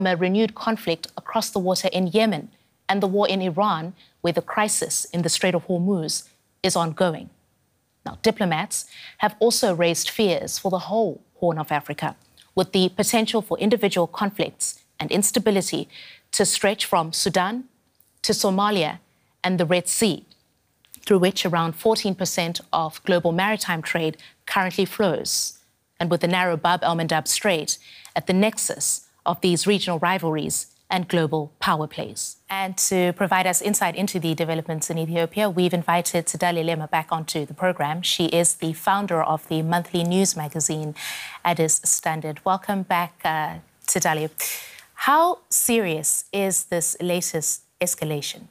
a renewed conflict across the water in Yemen and the war in Iran, where the crisis in the Strait of Hormuz is ongoing. Now, diplomats have also raised fears for the whole Horn of Africa, with the potential for individual conflicts and instability to stretch from Sudan to Somalia and the Red Sea, through which around 14% of global maritime trade currently flows, and with the narrow Bab el-Mandab Strait at the nexus of these regional rivalries and global power plays. And to provide us insight into the developments in Ethiopia, we've invited Tsedalli Lema back onto the program. She is the founder of the monthly news magazine Addis Standard. Welcome back, Tsedalli. How serious is this latest escalation?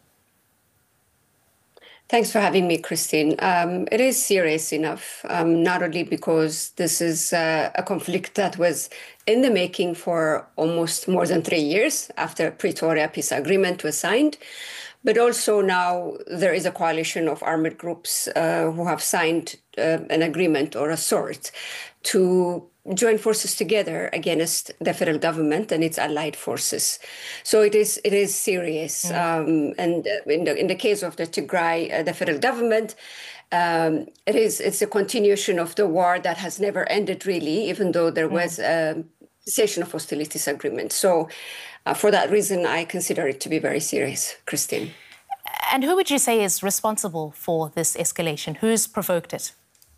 Thanks for having me, Christine. It is serious enough, not only because this is a conflict that was in the making for almost more than 3 years after Pretoria Peace Agreement was signed, but also now there is a coalition of armed groups who have signed an agreement or a sort to join forces together against the federal government and its allied forces. So it is serious. And in the case of the Tigray, the federal government, it's a continuation of the war that has never ended really, even though there was a cessation of hostilities agreement. So for that reason, I consider it to be very serious, Christine. And who would you say is responsible for this escalation? Who's provoked it?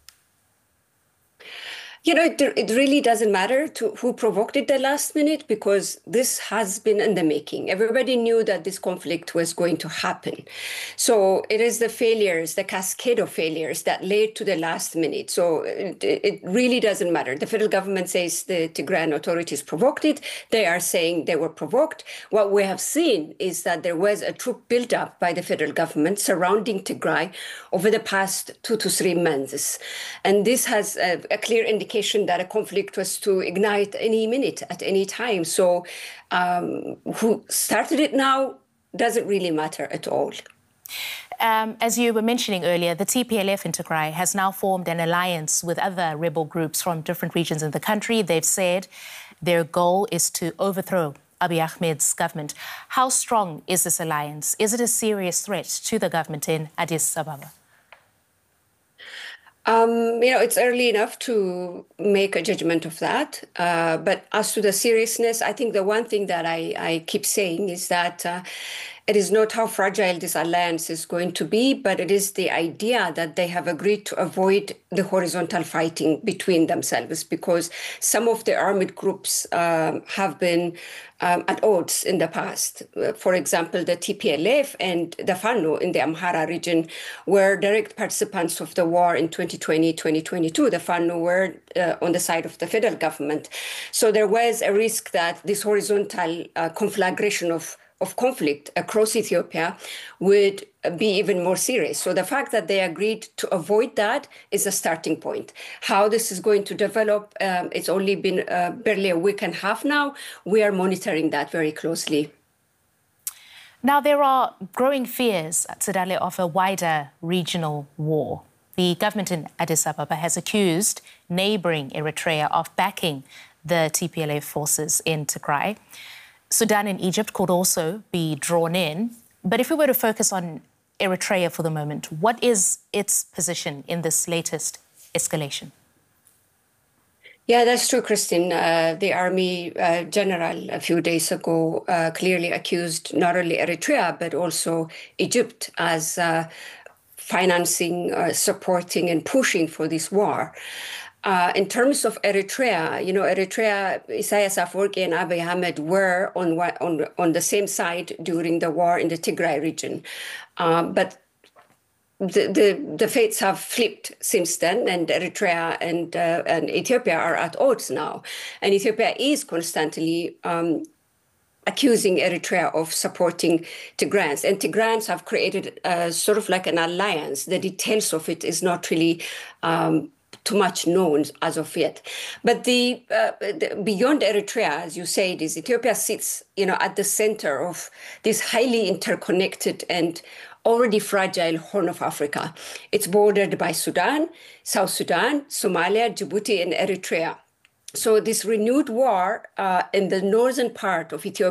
You know, it really doesn't matter to who provoked it the last minute, because this has been in the making. Everybody knew that this conflict was going to happen. So it is the failures, the cascade of failures that led to the last minute. So it really doesn't matter. The federal government says the Tigrayan authorities provoked it. They are saying they were provoked. What we have seen is that there was a troop buildup by the federal government surrounding Tigray over the past 2 to 3 months. And this has a clear indication that a conflict was to ignite any minute, at any time. So who started it now doesn't really matter at all. As you were mentioning earlier, the TPLF in Tigray has now formed an alliance with other rebel groups from different regions in the country. They've said their goal is to overthrow Abiy Ahmed's government. How strong is this alliance? Is it a serious threat to the government in Addis Ababa? It's early enough to make a judgment of that. But as to the seriousness, I think the one thing that I keep saying is that it is not how fragile this alliance is going to be, but it is the idea that they have agreed to avoid the horizontal fighting between themselves, because some of the armed groups have been at odds in the past. For example, the TPLF and the Fano in the Amhara region were direct participants of the war in 2020, 2022. The Fano were on the side of the federal government. So there was a risk that this horizontal conflagration of conflict across Ethiopia would be even more serious. So the fact that they agreed to avoid that is a starting point. How this is going to develop, it's only been barely a week and a half now. We are monitoring that very closely. Now, there are growing fears, Tsedalli, of a wider regional war. The government in Addis Ababa has accused neighbouring Eritrea of backing the TPLF forces in Tigray. Sudan and Egypt could also be drawn in. But if we were to focus on Eritrea for the moment, what is its position in this latest escalation? Yeah, that's true, Christine. The army general a few days ago clearly accused not only Eritrea, but also Egypt as financing, supporting and pushing for this war. In terms of Eritrea, Eritrea, Isaias Afwerki and Abiy Ahmed were on the same side during the war in the Tigray region. But the fates have flipped since then, and Eritrea and Ethiopia are at odds now. And Ethiopia is constantly accusing Eritrea of supporting Tigrayans. And Tigrayans have created sort of like an alliance. The details of it is not really too much known as of yet. But the beyond Eritrea, as you said, is Ethiopia sits, at the center of this highly interconnected and already fragile Horn of Africa. It's bordered by Sudan, South Sudan, Somalia, Djibouti, and Eritrea. So this renewed war in the northern part of Ethiopia